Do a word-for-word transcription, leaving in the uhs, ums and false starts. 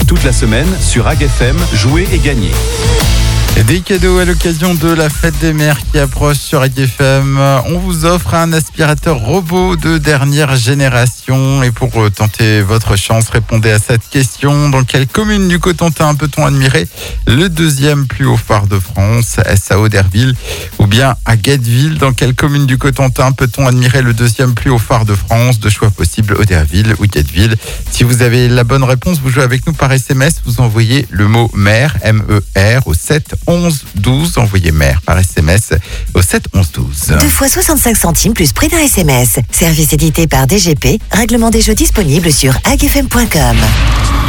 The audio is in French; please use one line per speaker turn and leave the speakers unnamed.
Toute la semaine, sur A G F M, jouez et gagnez.
Des cadeaux à l'occasion de la fête des mères qui approche sur A G F M. On vous offre un aspirateur robot de dernière génération. Et pour tenter votre chance, répondez à cette question. Dans quelle commune du Cotentin peut-on admirer le deuxième plus haut phare de France, est-ce à Auderville ou bien à Guetteville? Dans quelle commune du Cotentin peut-on admirer le deuxième plus haut phare de France? Deux choix possibles, Auderville ou Guetteville. Si vous avez la bonne réponse, vous jouez avec nous par S M S. Vous envoyez le mot mère, M E R, au sept onze douze. Envoyez mère par S M S au sept onze douze.
deux fois soixante-cinq centimes plus prix d'un S M S. Service édité par D G P. Règlement des jeux disponible sur a g f m point com.